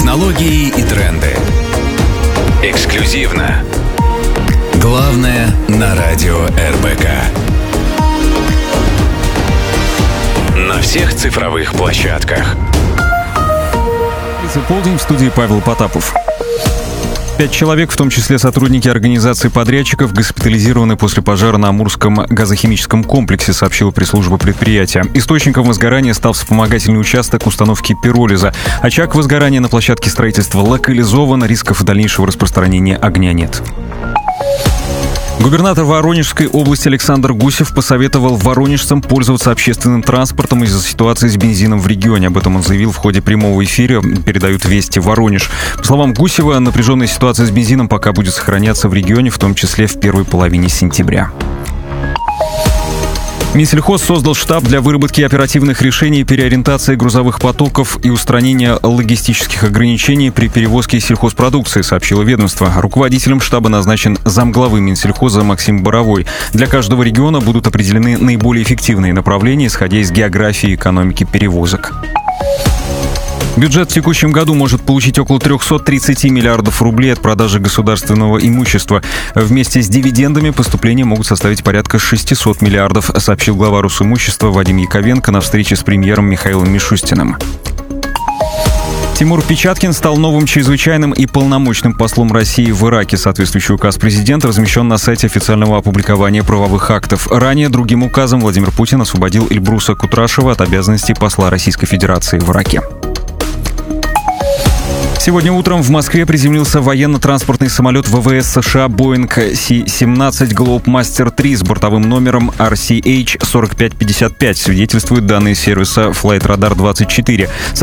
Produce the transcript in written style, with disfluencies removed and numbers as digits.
Технологии и тренды. Эксклюзивно. Главное на радио РБК. На всех цифровых площадках. Полдень, в студии Павел Потапов. 5 человек, в том числе сотрудники организации подрядчиков, госпитализированы после пожара на Амурском газохимическом комплексе, сообщила пресс-служба предприятия. Источником возгорания стал вспомогательный участок установки пиролиза. Очаг возгорания на площадке строительства локализован, рисков дальнейшего распространения огня нет. Губернатор Воронежской области Александр Гусев посоветовал воронежцам пользоваться общественным транспортом из-за ситуации с бензином в регионе. Об этом он заявил в ходе прямого эфира, передают «Вести Воронеж». По словам Гусева, напряженная ситуация с бензином пока будет сохраняться в регионе, в том числе в первой половине сентября. Минсельхоз создал штаб для выработки оперативных решений, переориентации грузовых потоков и устранения логистических ограничений при перевозке сельхозпродукции, сообщило ведомство. Руководителем штаба назначен замглавы Минсельхоза Максим Боровой. Для каждого региона будут определены наиболее эффективные направления, исходя из географии и экономики перевозок. Бюджет в текущем году может получить около 330 миллиардов рублей от продажи государственного имущества. Вместе с дивидендами поступления могут составить порядка 600 миллиардов, сообщил глава Росимущества Вадим Яковенко на встрече с премьером Михаилом Мишустиным. Тимур Печаткин стал новым чрезвычайным и полномочным послом России в Ираке. Соответствующий указ президента размещен на сайте официального опубликования правовых актов. Ранее другим указом Владимир Путин освободил Эльбруса Кутрашева от обязанностей посла Российской Федерации в Ираке. Сегодня утром в Москве приземлился военно-транспортный самолет ВВС США Boeing C-17 Globemaster III с бортовым номером RCH-4555, свидетельствуют данные сервиса Flightradar 24.